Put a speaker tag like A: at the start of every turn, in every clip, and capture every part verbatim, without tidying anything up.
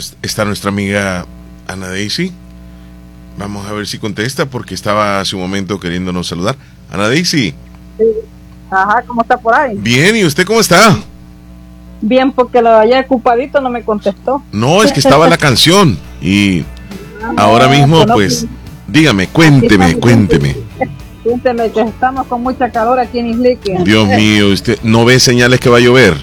A: está nuestra amiga Ana Daisy. Vamos a ver si contesta porque estaba hace un momento queriéndonos saludar. Ana Daisy.
B: Sí. Ajá, ¿cómo está por ahí?
A: Bien, ¿y usted cómo está?
B: Bien, porque lo de allá ocupadito no me contestó.
A: No, es que estaba la canción y
B: Ah,
A: ahora mismo
B: bueno,
A: pues dígame, cuénteme, cuénteme.
B: Cuénteme que estamos con mucha calor aquí en Islique.
A: Dios mío, ¿usted no ve señales que va a llover?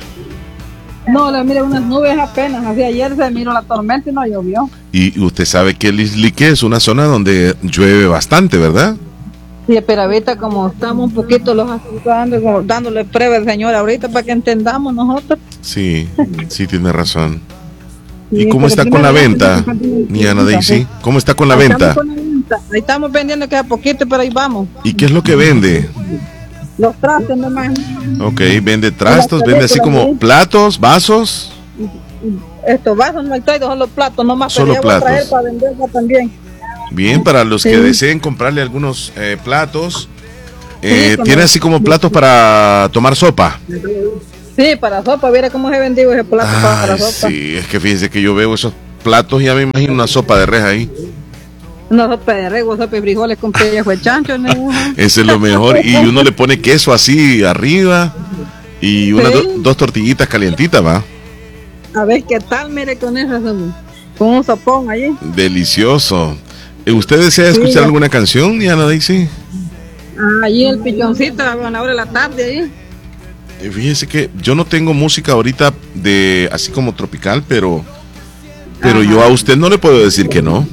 B: No, le mire unas nubes apenas. Así ayer se miró la tormenta y no llovió.
A: Y usted sabe que el Islique es una zona donde llueve bastante, ¿verdad?
B: Sí, pero ahorita como estamos un poquito los asustando, como dándole prueba al señor ahorita para que entendamos nosotros.
A: Sí, sí tiene razón.
B: Sí,
A: ¿Y cómo
B: pero
A: está con
B: primero
A: la
B: ya
A: venta,
B: tenemos que-
A: mi Ana Daisy? ¿Cómo está con la
B: Ahí
A: venta?
B: estamos con la venta. Ahí estamos vendiendo que a poquito, pero ahí vamos.
A: ¿Y qué es lo que vende?
B: Los trastes nomás.
A: Ok, vende trastos, vende así como platos, vasos.
B: Estos vasos no hay traído, son los platos nomás.
A: Solo
B: pero ya voy a traer
A: platos.
B: para venderlos también.
A: Bien, para los que
B: Sí.
A: deseen comprarle algunos eh, platos. Eh,
B: Sí, como-
A: ¿Tiene así como platos para tomar sopa?
B: Sí, para sopa, viera cómo se vendió ese plato para
A: Ay,
B: sopa.
A: sí, es que fíjese que yo veo esos platos y ya me imagino una sopa de res ahí.
B: Una sopa de rego, sopa de frijoles con pellejo de chancho. ¿No?
A: Ese es lo mejor. Y uno le pone queso así arriba y unas
B: Sí.
A: do- dos tortillitas calientitas, ¿va?
B: A ver qué tal, mire con eso, con un sopón allí.
A: Delicioso. Eh, ¿Usted desea escuchar
B: Sí.
A: alguna canción, Diana Daisy?
B: Ah, allí el pichoncito a la hora de la tarde ahí.
A: Eh, Fíjese que yo no tengo música ahorita de así como tropical, pero pero
B: Ajá.
A: yo a usted no le puedo decir que no.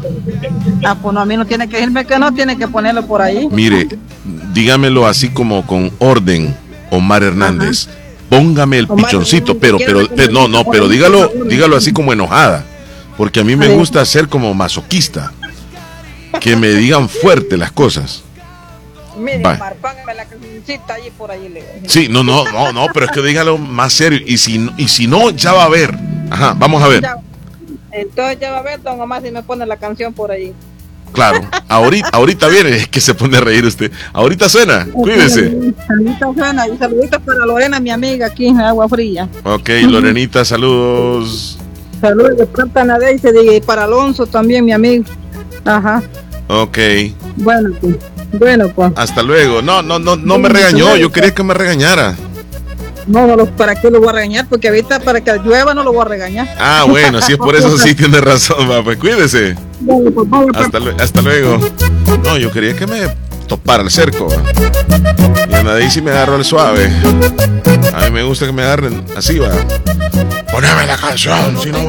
B: Ah, pues no, a mí no tiene que decirme que no, tiene que ponerlo por ahí.
A: Mire, dígamelo así como con orden, Omar Hernández. Póngame el
B: Omar
A: pichoncito,
B: Hernández,
A: pero
B: quiero
A: pero
B: que
A: pero-
B: me
A: no, no,
B: ponga
A: pero
B: por
A: dígalo,
B: favor.
A: dígalo así como enojada, porque a mí me
B: A ver.
A: gusta ser como masoquista. Que me digan fuerte las cosas.
B: Mire,
A: Va.
B: Omar, póngame la cancioncita allí por ahí. Le...
A: Sí, no, no, no, no, pero es que dígalo más serio. Y si, y si no, ya va a ver. Ajá, vamos a ver.
B: Ya. Entonces ya va a ver, don Omar, si me pone la canción por ahí.
A: Claro, ahorita, ahorita viene, es que se pone a reír usted. Ahorita suena, cuídese.
B: Saluditos suena y saluditos para Lorena, mi amiga, aquí en Agua Fría.
A: Ok, Lorenita, saludos.
B: Saludos de Planta Nadey, se diga, y para Alonso también, mi amigo. Ajá.
A: Ok,
B: Bueno, pues. Bueno, pues.
A: hasta luego. No, no, no, no me regañó, yo quería que me regañara.
B: No, no, lo- ¿para qué lo voy a regañar? Porque ahorita para que llueva no lo voy a regañar.
A: Ah, bueno, si es por eso sí tiene razón, va, pues cuídese.
B: Bueno, pues, vaya, pues.
A: Hasta, lue- hasta luego. No, yo quería que me topara el cerco. va. Y a nadie si me agarró el suave. A mí me gusta que me agarren así, va. Poneme la canción, si no